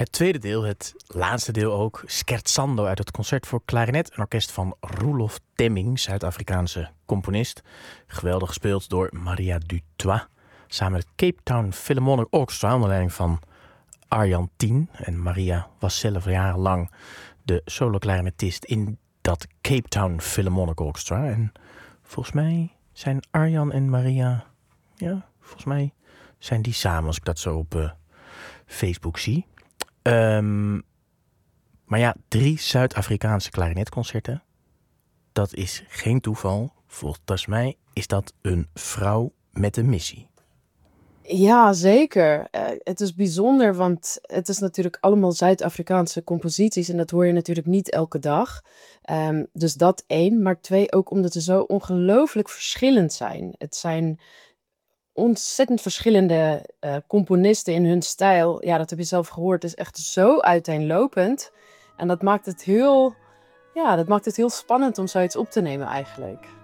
Het tweede deel, het laatste deel ook, Scherzando uit het concert voor klarinet en orkest van Roelof Temming, Zuid-Afrikaanse componist. Geweldig gespeeld door Maria Dutoit, samen met het Cape Town Philharmonic Orchestra onder leiding van Arjan Tien. En Maria was zelf jarenlang de solo-klarinetist in dat Cape Town Philharmonic Orchestra. En volgens mij zijn Arjan en Maria, volgens mij zijn die samen als ik dat zo op Facebook zie. Maar ja, 3 Zuid-Afrikaanse klarinetconcerten. Dat is geen toeval. Volgens mij is dat een vrouw met een missie. Ja, zeker. Het is bijzonder, want het is natuurlijk allemaal Zuid-Afrikaanse composities en dat hoor je natuurlijk niet elke dag. Dus dat 1, maar 2 ook omdat ze zo ongelooflijk verschillend zijn. Het zijn ontzettend verschillende componisten in hun stijl. Ja, dat heb je zelf gehoord. Het is echt zo uiteenlopend. En dat maakt het heel spannend om zoiets op te nemen eigenlijk.